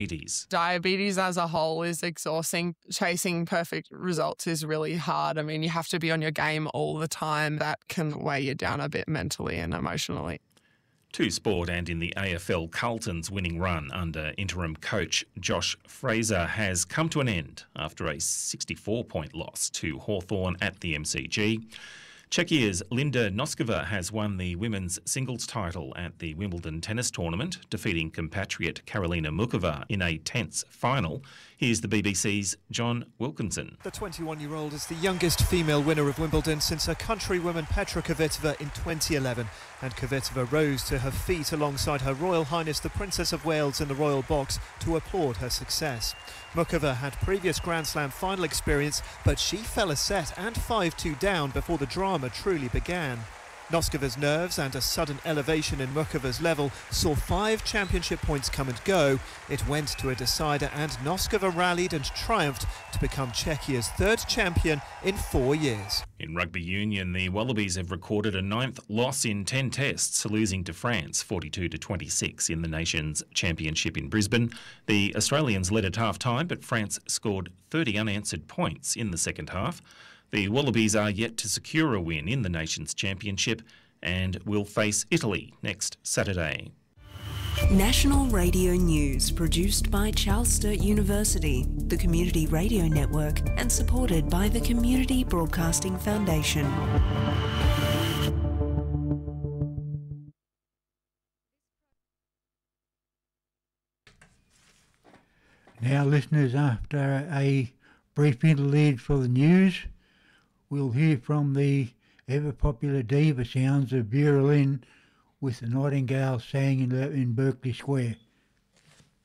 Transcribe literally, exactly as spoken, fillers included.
Diabetes. Diabetes as a whole is exhausting. Chasing perfect results is really hard. I mean, you have to be on your game all the time. That can weigh you down a bit mentally and emotionally. To sport, and in the A F L, Carlton's winning run under interim coach Josh Fraser has come to an end after a sixty-four point loss to Hawthorn at the M C G. Czechia's Linda Noskova has won the women's singles title at the Wimbledon tennis tournament, defeating compatriot Karolina Mukova in a tense final. Here's the B B C's John Wilkinson. The twenty-one-year-old is the youngest female winner of Wimbledon since her countrywoman Petra Kvitova in twenty eleven. And Kvitova rose to her feet alongside Her Royal Highness the Princess of Wales in the Royal Box to applaud her success. Mukova had previous Grand Slam final experience, but she fell a set and five two down before the drama truly began. Noskova's nerves and a sudden elevation in Mukova's level saw five championship points come and go. It went to a decider and Noskova rallied and triumphed to become Czechia's third champion in four years. In rugby union, the Wallabies have recorded a ninth loss in ten tests, losing to France forty-two to twenty-six in the nation's championship in Brisbane. The Australians led at half-time, but France scored thirty unanswered points in the second half. The Wallabies are yet to secure a win in the nation's championship and will face Italy next Saturday. National Radio News, produced by Charles Sturt University, the Community Radio Network, and supported by the Community Broadcasting Foundation. Now, listeners, after a brief interlude for the news, we'll hear from the ever-popular diva sounds of Vera Lynn with the Nightingale sang in, in Berkeley Square.